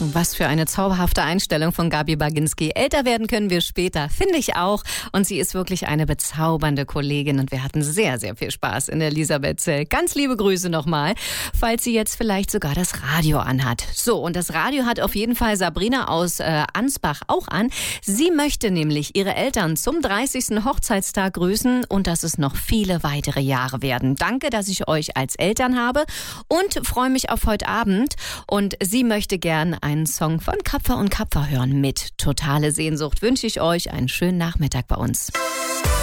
Was für eine zauberhafte Einstellung von Gabi Baginski. Älter werden können wir später, finde ich auch. Und sie ist wirklich eine bezaubernde Kollegin. Und wir hatten sehr, sehr viel Spaß in Elisabethzell. Ganz liebe Grüße nochmal, falls sie jetzt vielleicht sogar das Radio anhat. So, und das Radio hat auf jeden Fall Sabrina aus Ansbach auch an. Sie möchte nämlich ihre Eltern zum 30. Hochzeitstag grüßen und dass es noch viele weitere Jahre werden. Danke, dass ich euch als Eltern habe und freue mich auf heute Abend. Und sie möchte gern einen Song von Kapfer und Kapfer hören mit Totale Sehnsucht. Wünsche ich euch einen schönen Nachmittag bei uns.